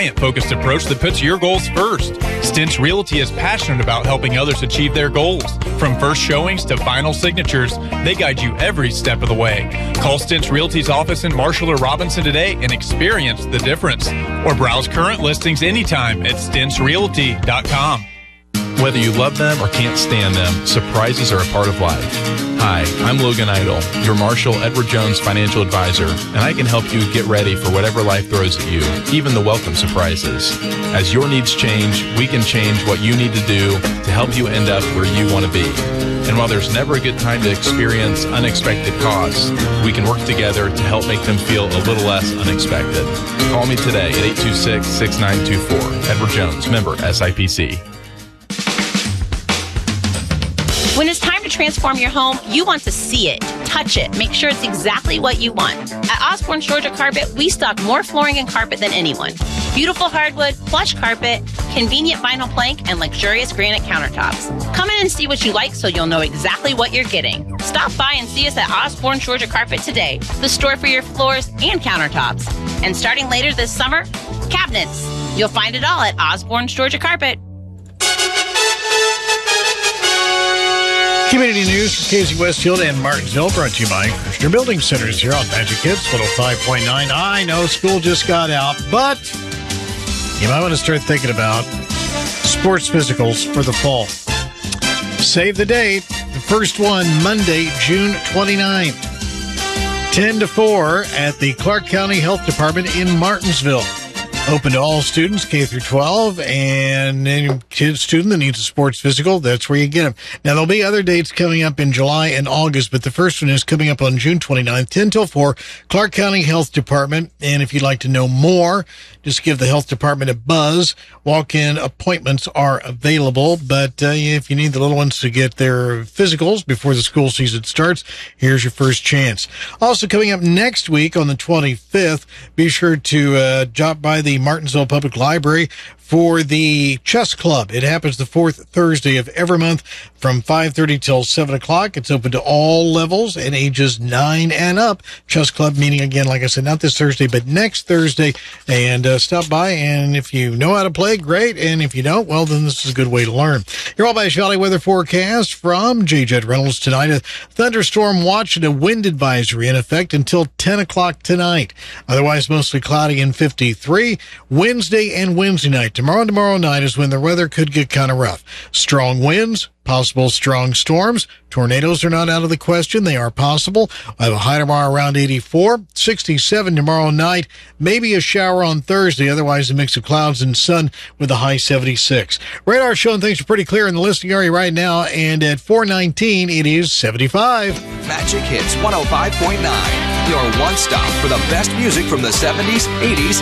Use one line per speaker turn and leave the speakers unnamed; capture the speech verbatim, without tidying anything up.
client-focused approach that puts your goals first. Stints Realty is passionate about helping others achieve their goals. From first showings to final signatures, they guide you every step of the way. Call Stints Realty's office in Marshall or Robinson today and experience the difference. Or browse current listings anytime at stints realty dot com.
Whether you love them or can't stand them, surprises are a part of life. Hi, I'm Logan Idle, your Marshall Edward Jones financial advisor, and I can help you get ready for whatever life throws at you, even the welcome surprises. As your needs change, we can change what you need to do to help you end up where you want to be. And while there's never a good time to experience unexpected costs, we can work together to help make them feel a little less unexpected. Call me today at eight two six, six nine two four. Edward Jones, member S I P C.
When it's time to transform your home, you want to see it, touch it, make sure it's exactly what you want. At Osborne Georgia Carpet, we stock more flooring and carpet than anyone. Beautiful hardwood, plush carpet, convenient vinyl plank, and luxurious granite countertops. Come in and see what you like so you'll know exactly what you're getting. Stop by and see us at Osborne Georgia Carpet today, the store for your floors and countertops. And starting later this summer, cabinets. You'll find it all at Osborne Georgia Carpet.
Community news from Casey Westfield and Martinsville, brought to you by Christian Building Centers here on Magic Hits one oh five point nine. I know school just got out, but you might want to start thinking about sports physicals for the fall. Save the date. The first one, Monday, June twenty-ninth, ten to four at the Clark County Health Department in Martinsville. Open to all students, K through twelve, and any kid student that needs a sports physical, that's where you get them. Now, there'll be other dates coming up in July and August, but the first one is coming up on June twenty-ninth, ten till four, Clark County Health Department. And if you'd like to know more, just give the health department a buzz. Walk-in appointments are available, but uh, if you need the little ones to get their physicals before the school season starts, here's your first chance. Also coming up next week on the twenty-fifth, be sure to uh, drop by the Martinsville Public Library for the chess club. It happens the fourth Thursday of every month from five thirty till seven o'clock. It's open to all levels and ages nine and up. Chess club meeting again, like I said, not this Thursday, but next Thursday. And uh, stop by, and if you know how to play, great. And if you don't, well, then this is a good way to learn. Your Wabash Valley weather forecast from J. Judd Reynolds tonight. A thunderstorm watch and a wind advisory in effect until ten o'clock tonight. Otherwise, mostly cloudy and fifty-three. Wednesday and Wednesday night. Tomorrow and tomorrow night is when the weather could get kind of rough. Strong winds, possible strong storms. Tornadoes are not out of the question. They are possible. I have a high tomorrow around eighty-four, sixty-seven tomorrow night, maybe a shower on Thursday. Otherwise, a mix of clouds and sun with a high seventy-six. Radar showing things are pretty clear in the listening area right now, and at four nineteen, it is seventy-five.
Magic Hits one oh five point nine, your one stop for the best music from the seventies, eighties,